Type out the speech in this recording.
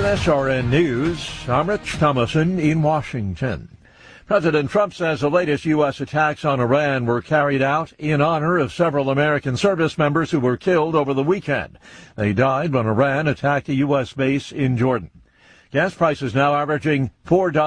SRN News, I'm Rich Thomason in Washington. President Trump says the latest U.S. attacks on Iran were carried out in honor of several American service members who were killed over the weekend. They died when Iran attacked a U.S. base in Jordan. Gas prices now averaging $4